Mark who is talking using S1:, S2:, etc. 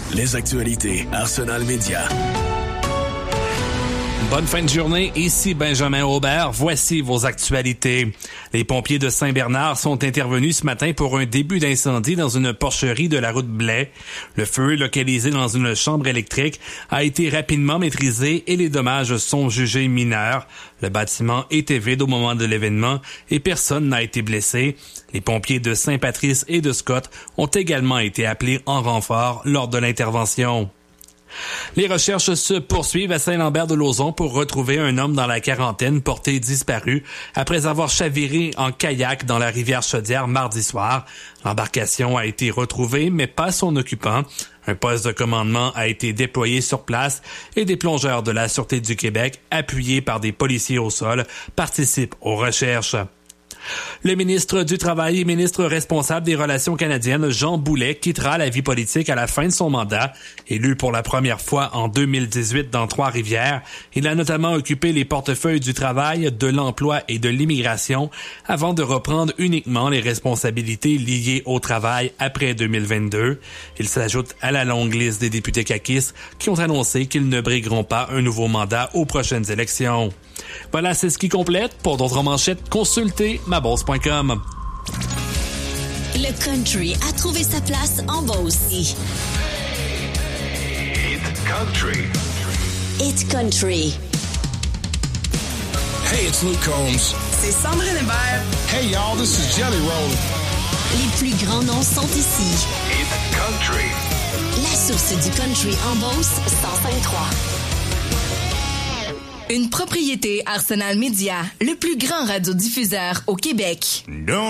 S1: Les actualités Arsenal Média.
S2: Bonne fin de journée, ici Benjamin Aubert. Voici vos actualités. Les pompiers de Saint-Bernard sont intervenus ce matin pour un début d'incendie dans une porcherie de la route Blais. Le feu, localisé dans une chambre électrique, a été rapidement maîtrisé et les dommages sont jugés mineurs. Le bâtiment était vide au moment de l'événement et personne n'a été blessé. Les pompiers de Saint-Patrice et de Scott ont également été appelés en renfort lors de l'intervention. Les recherches se poursuivent à Saint-Lambert-de-Lauzon pour retrouver un homme dans la quarantaine porté disparu après avoir chaviré en kayak dans la rivière Chaudière mardi soir. L'embarcation a été retrouvée, mais pas son occupant. Un poste de commandement a été déployé sur place et des plongeurs de la Sûreté du Québec, appuyés par des policiers au sol, participent aux recherches. Le ministre du Travail et ministre responsable des Relations canadiennes, Jean Boulet, quittera la vie politique à la fin de son mandat. Élu pour la première fois en 2018 dans Trois-Rivières, il a notamment occupé les portefeuilles du travail, de l'emploi et de l'immigration avant de reprendre uniquement les responsabilités liées au travail après 2022. Il s'ajoute à la longue liste des députés caquistes qui ont annoncé qu'ils ne brigueront pas un nouveau mandat aux prochaines élections. Voilà, c'est ce qui complète. Pour d'autres manchettes, consultez mabosse.com.
S3: Le country a trouvé sa place en Beauce.
S1: Hit Country.
S3: Hit Country.
S4: Hey, it's Luke Combs.
S5: C'est Sandrine Hébert.
S4: Hey, y'all, this is Jelly Roll.
S3: Les plus grands noms sont ici.
S1: Hit Country.
S3: La source du country en Beauce, 105.3.
S5: Une propriété Arsenal Média, le plus grand radiodiffuseur au Québec.